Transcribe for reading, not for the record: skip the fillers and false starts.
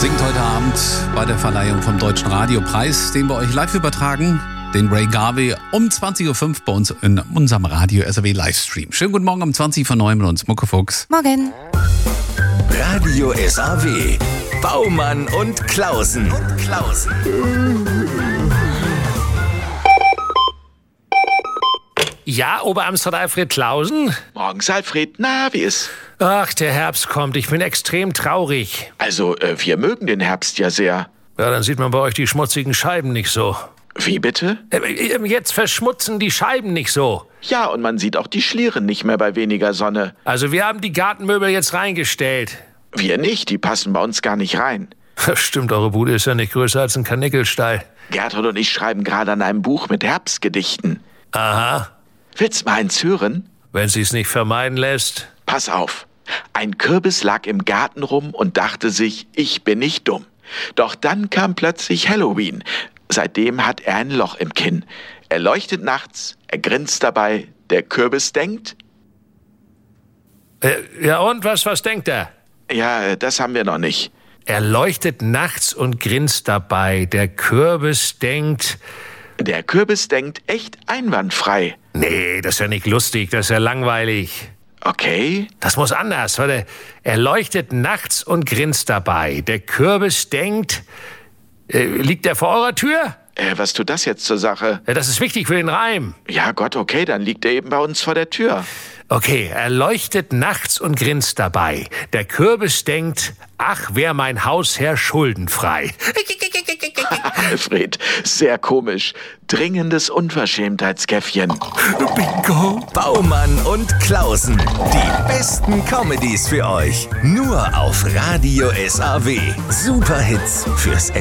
singt heute Abend bei der Verleihung vom Deutschen Radiopreis, den wir euch live übertragen, den Ray Garvey um 20.05 Uhr bei uns in unserem Radio SAW Livestream. Schönen guten Morgen um 20:09 mit uns, Muckefuchs. Morgen. Radio SAW. Baumann und Klausen. Ja, Oberamtsrat Alfred Klausen? Morgens, Alfred. Na, wie ist? Ach, der Herbst kommt. Ich bin extrem traurig. Also, wir mögen den Herbst ja sehr. Ja, dann sieht man bei euch die schmutzigen Scheiben nicht so. Wie bitte? Jetzt verschmutzen die Scheiben nicht so. Ja, und man sieht auch die Schlieren nicht mehr bei weniger Sonne. Also wir haben die Gartenmöbel jetzt reingestellt. Wir nicht, die passen bei uns gar nicht rein. Das stimmt, eure Bude ist ja nicht größer als ein Karnickelstall. Gertrud und ich schreiben gerade an einem Buch mit Herbstgedichten. Aha. Willst mal eins hören? Wenn sie's nicht vermeiden lässt. Pass auf. Ein Kürbis lag im Garten rum und dachte sich, ich bin nicht dumm. Doch dann kam plötzlich Halloween. Seitdem hat er ein Loch im Kinn. Er leuchtet nachts, er grinst dabei. Der Kürbis denkt... Ja und, was denkt er? Ja, das haben wir noch nicht. Er leuchtet nachts und grinst dabei. Der Kürbis denkt... Der Kürbis denkt echt einwandfrei. Nee, das ist ja nicht lustig, das ist ja langweilig. Okay. Das muss anders, weil er leuchtet nachts und grinst dabei. Der Kürbis denkt... liegt er vor eurer Tür? Was tut das jetzt zur Sache? Ja, das ist wichtig für den Reim. Ja Gott, okay, dann liegt er eben bei uns vor der Tür. Okay, er leuchtet nachts und grinst dabei. Der Kürbis denkt, ach, wär mein Hausherr schuldenfrei. Alfred, sehr komisch. Dringendes Unverschämtheitskäffchen. Bingo. Baumann und Klausen. Die besten Comedies für euch. Nur auf Radio SAW. Superhits fürs